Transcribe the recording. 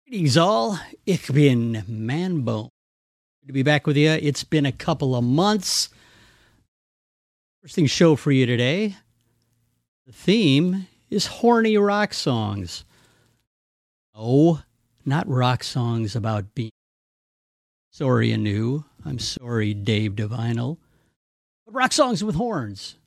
Greetings all, ich bin Manbone. Good to be back with you. It's been a couple of months. Interesting show for you today. The theme is horny rock songs. No, not rock songs about being sorry and new. I'm sorry, Dave Divinal. But rock songs with horns.